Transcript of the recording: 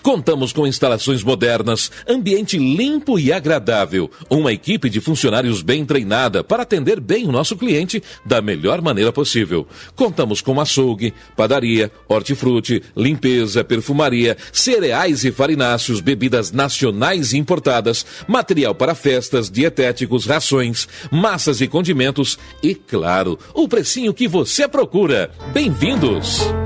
Contamos com instalações modernas, ambiente limpo e agradável, uma equipe de funcionários bem treinada para atender bem o nosso cliente da melhor maneira possível. Contamos com açougue, padaria, hortifruti, limpeza, perfumaria, cereais e farináceos, bebidas nacionais e importadas, material para festas, dietéticos, rações, massas e condimentos e, claro, o precinho que você procura. Bem-vindos!